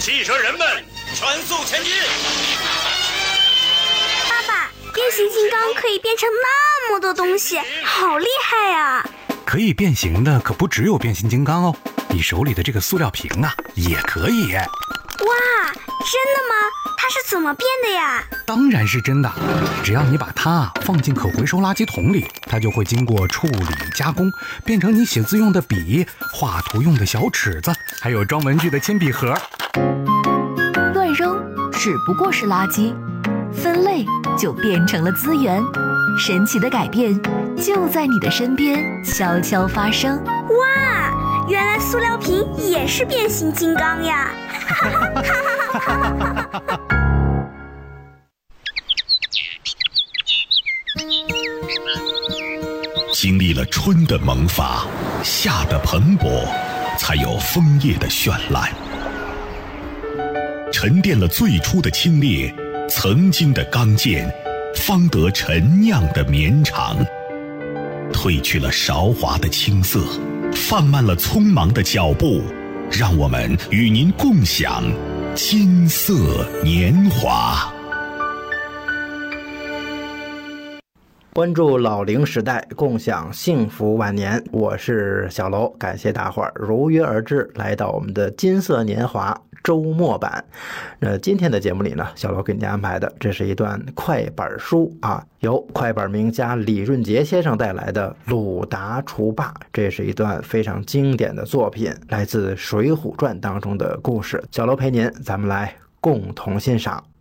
汽车人们，全速前进！ 爸爸，变形金刚可以变成那么多东西，好厉害呀！ 可以变形的可不只有变形金刚哦，你手里的这个塑料瓶啊，也可以。 哇，真的吗？它是怎么变的呀？ 当然是真的，只要你把它放进可回收垃圾桶里，它就会经过处理加工，变成你写字用的笔、画图用的小尺子，还有装文具的铅笔盒。 乱扔只不过是垃圾，分类就变成了资源。神奇的改变就在你的身边悄悄发生。 哇，原来塑料瓶也是变形金刚呀！ 经历了春的萌发，夏的蓬勃，才有枫叶的绚烂。沉淀了最初的清冽，曾经的刚健，方得陈酿的绵长。褪去了韶华的青涩，放慢了匆忙的脚步，让我们与您共享金色年华。 关注老龄时代，共享幸福晚年。我是小楼，感谢大伙儿如约而至，来到我们的金色年华周末版。今天的节目里呢，小楼给您安排的这是一段快板书啊，由快板名家李润杰先生带来的《鲁达除霸》，这是一段非常经典的作品，来自《水浒传》当中的故事。小楼陪您，咱们来共同欣赏。